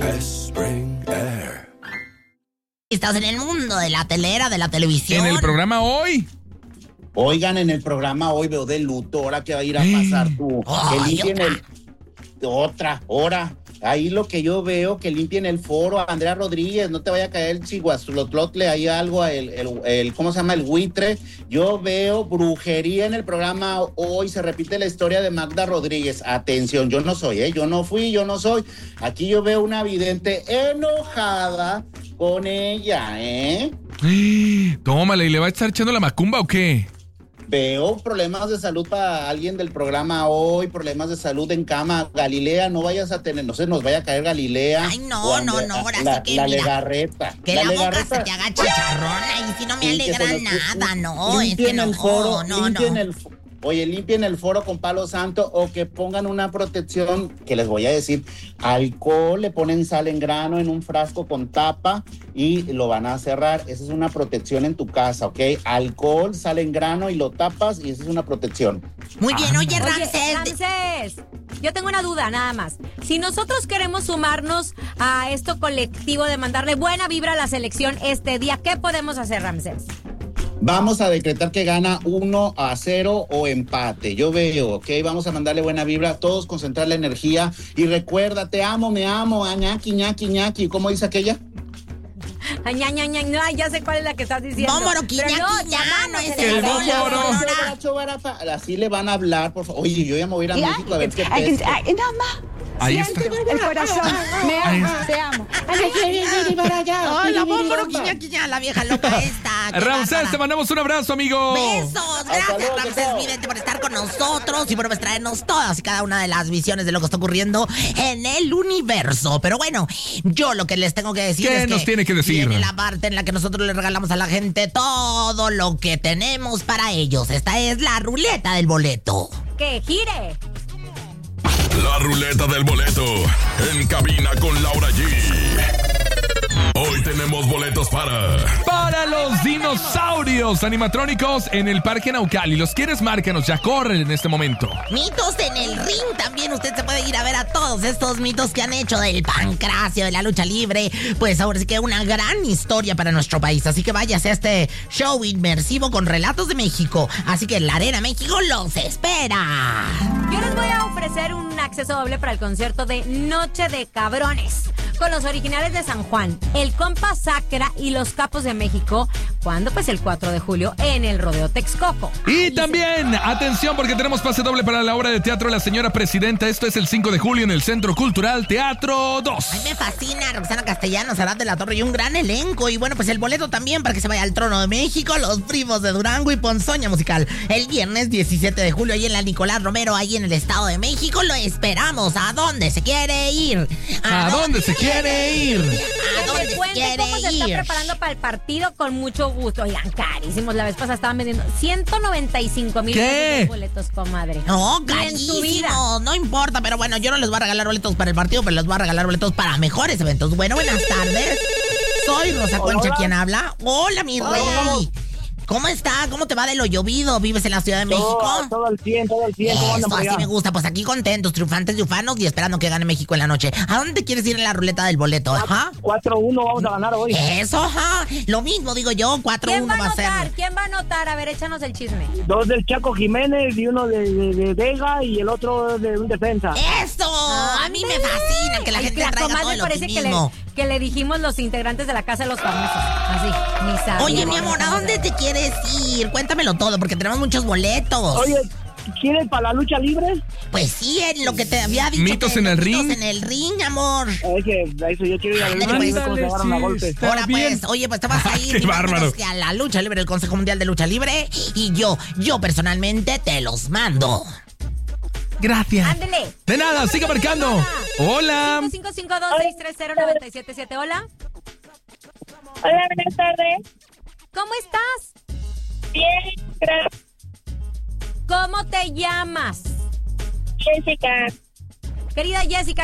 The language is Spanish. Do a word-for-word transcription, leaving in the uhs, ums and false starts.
Spring Air. Estás en el mundo de la telera, de la televisión. En el programa hoy. Oigan, en el programa hoy veo de luto, ahora que va a ir a pasar tú. Oh, que limpien otra. el... Otra, hora. Ahí lo que yo veo, que limpien el foro a Andrea Rodríguez, no te vaya a caer el chiguaslotlotle, ahí algo, el, el, el, ¿cómo se llama? El buitre. Yo veo brujería en el programa hoy, se repite la historia de Magda Rodríguez. Atención, yo no soy, ¿eh? Yo no fui, yo no soy. Aquí yo veo una vidente enojada con ella, ¿eh? Tómale, ¿y le va a estar echando la macumba o qué? Veo problemas de salud para alguien del programa hoy, problemas de salud en cama. Galilea, no vayas a tener, no se nos vaya a caer Galilea. Ay, no, no, no, ahora la, sí que la mira, legarreta. que la la boca legarreta, se te haga chicharrona y si no me y que alegra se nos- nada, no, es que limpien no, el foro, no, limpien no. el fo- Oye, limpien el foro con palo santo o que pongan una protección, que les voy a decir, alcohol, le ponen sal en grano en un frasco con tapa y lo van a cerrar. Esa es una protección en tu casa, ¿ok? Alcohol, sal en grano y lo tapas y esa es una protección. Muy bien, oye, Oye, Ramsés. Ramsés, yo tengo una duda nada más. Si nosotros queremos sumarnos a esto colectivo de mandarle buena vibra a la selección este día, ¿qué podemos hacer, Ramsés? Vamos a decretar que gana uno a cero o empate. Yo veo, ¿ok? Vamos a mandarle buena vibra, todos concentrar la energía. Y recuerda, te amo, me amo, a ñaki, ñaki, ñaki. ¿Cómo dice aquella? Ay, ña, ña, ña, ña, ya sé cuál es la que estás diciendo. Bómboro, Pero quiña, no, quiña, llamamos no es en Que el el bómboro. teléfono. Chobará, chobará, Así le van a hablar, por favor. Oye, yo ya me voy a ir a Yeah, México a ver qué I can, pesca. I, no, ma, Ahí está. el corazón. Me Ahí amo, está. te amo. Ay, la bómboro, quiña, quiña, la vieja loca esta. qué Ramsés, bárbara. te mandamos un abrazo, amigo. Besos, gracias luego, Ramsés chao. Vidente por estar con nosotros y por traernos todas y cada una de las visiones de lo que está ocurriendo en el universo. Pero bueno, yo lo que les tengo que decir ¿Qué es nos que tiene que decir? viene la parte en la que nosotros le regalamos a la gente todo lo que tenemos para ellos. Esta es la ruleta del boleto. Que gire. La ruleta del boleto. En cabina con Laura G. Hoy tenemos boletos para... Para los dinosaurios animatrónicos en el Parque Naucali. ¿Los quieres? Márcanos, ya corren en este momento. Mitos en el ring, también usted se puede ir a ver a todos estos mitos que han hecho del pancracio, de la lucha libre. Pues ahora sí que una gran historia para nuestro país. Así que váyase a este show inmersivo con relatos de México. Así que la Arena México los espera. Yo les voy a ofrecer un acceso doble para el concierto de Noche de Cabrones con los originales de San Juan, el Compa Sacra y los Capos de México. ¿Cuándo? Pues el cuatro de julio en el Rodeo Texcoco. Y también, atención, porque tenemos pase doble para la obra de teatro La Señora Presidenta. Esto es el cinco de julio en el Centro Cultural Teatro dos. Ay, me fascina, Roxana Castellanos, Arad de la Torre y un gran elenco. Y bueno, pues el boleto también para que se vaya al Trono de México, Los Primos de Durango y Ponzoña Musical. El viernes diecisiete de julio ahí en la Nicolás Romero, ahí en el Estado de México. Lo esperamos. ¿A dónde se quiere ir? ¿A dónde se quiere ir? ¿A Que dónde me se cuenten quiere cómo se está ir? preparando para el partido con mucho gusto. Oigan, carísimos. La vez pasada estaban vendiendo ciento noventa y cinco mil ¿Qué? pesos boletos, comadre. No, Ni en su vida. carísimo, no importa, pero bueno, yo no les voy a regalar boletos para el partido, pero les voy a regalar boletos para mejores eventos. Bueno, buenas tardes. Soy Rosa Concha, ¿quién habla? Hola, mi rey. ¿Cómo está? ¿Cómo te va de lo llovido? ¿Vives en la Ciudad de México? Todo, todo el cien, todo el cien. ¿Cómo andan Eso, por así allá? me gusta. Pues aquí contentos, triunfantes y ufanos y esperando que gane México en la noche. ¿A dónde te quieres ir en la ruleta del boleto? Ajá. cuatro uno vamos a ganar hoy. Eso, ajá. Lo mismo digo yo, cuatro ¿Quién uno va a va a anotar? ser. ¿Quién va a anotar? A ver, échanos el chisme. Dos del Chaco Jiménez y uno de, de, de Vega y el otro de un defensa. ¡Eso! A mí me fascina que la Ay, gente la traiga todo comadre el parece que le, optimismo. que le dijimos los integrantes de la Casa de los Famosos. Así, ni sabía. Oye, mi amor, ¿a dónde te quieres ir? Cuéntamelo todo, porque tenemos muchos boletos. Oye, ¿quieres para la lucha libre? Pues sí, en lo que te había dicho. Mitos que en el mitos ring. en el ring, amor. Es que a eso yo quiero ir a la lucha Ándale, libre, pues. cómo se agarran a golpes. Está Ahora bien. pues, oye, pues te vas a ir Qué y bárbaro. mándanos que a la lucha libre, el Consejo Mundial de Lucha Libre, y yo, yo personalmente te los mando. Gracias. Ándele. De nada, siga marcando. Hola. cinco cinco cinco dos seis tres cero nueve siete siete. Hola. Hola, buenas tardes. ¿Cómo estás? Bien, gracias, ¿Cómo te llamas? Jessica. Querida Jessica,